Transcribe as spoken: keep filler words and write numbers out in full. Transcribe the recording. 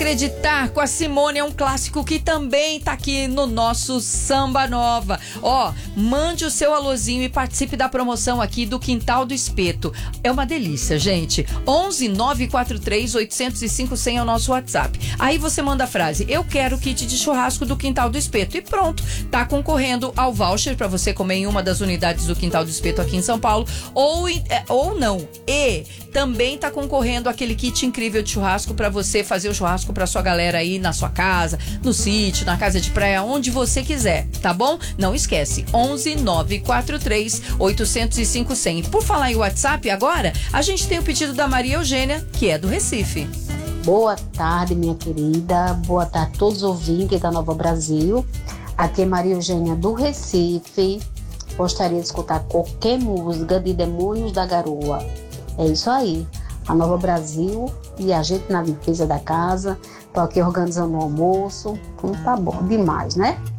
acreditar, com a Simone, é um clássico que também tá aqui no nosso Samba Nova. Ó, mande o seu alôzinho e participe da promoção aqui do Quintal do Espeto. É uma delícia, gente. onze nove quatro três oito zero cinco cem é o nosso WhatsApp. Aí você manda a frase: eu quero kit de churrasco do Quintal do Espeto. E pronto, tá concorrendo ao voucher para você comer em uma das unidades do Quintal do Espeto aqui em São Paulo. Ou, ou não. E também tá concorrendo aquele kit incrível de churrasco para você fazer o churrasco para sua galera aí na sua casa, no sítio, na casa de praia, onde você quiser, tá bom? Não esquece, onze nove quatro três oito zero cinco cem. Por falar em WhatsApp agora, a gente tem o pedido da Maria Eugênia, que é do Recife. Boa tarde, minha querida. Boa tarde a todos os ouvintes da Nova Brasil. Aqui é Maria Eugênia do Recife. Gostaria de escutar qualquer música de Demônios da Garoa. É isso aí. A Nova Brasil e a gente na limpeza da casa. Tô aqui organizando o almoço. Então tá bom demais, né?